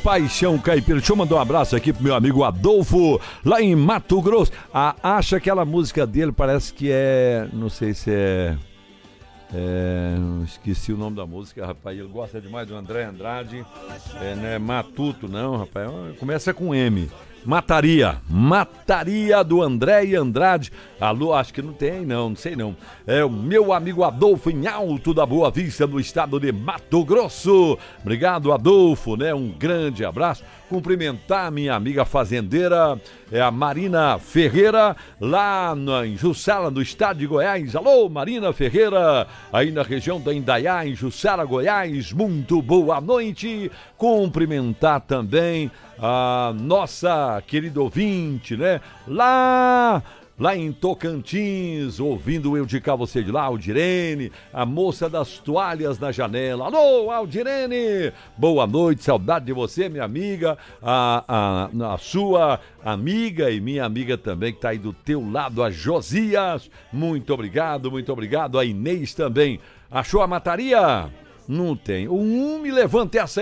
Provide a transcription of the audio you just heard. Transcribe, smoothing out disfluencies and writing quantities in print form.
Paixão Caipira. Deixa eu mandar um abraço aqui pro meu amigo Adolfo, lá em Mato Grosso. Acha aquela música dele, parece que é... Não sei se é... esqueci o nome da música, rapaz. Ele gosta demais do André Andrade. Não é Matuto, não, rapaz. Começa com M. Mataria do André Andrade. Alô, acho que não tem, não sei não. É o meu amigo Adolfo em Alto da Boa Vista, no estado de Mato Grosso. Obrigado, Adolfo, né? Um grande abraço. Cumprimentar minha amiga fazendeira, a Marina Ferreira, lá em Jussara, no estado de Goiás. Alô, Marina Ferreira, aí na região da Indaiá, em Jussara, Goiás. Muito boa noite. Cumprimentar também a nossa querida ouvinte, né? Lá em Tocantins, ouvindo eu de cá, você de lá, Aldirene, a moça das toalhas na janela. Alô, Aldirene! Boa noite, saudade de você, minha amiga, a sua amiga e minha amiga também, que tá aí do teu lado, a Josias. Muito obrigado, a Inês também. Achou a mataria? Não tem. Me levanta essa aí.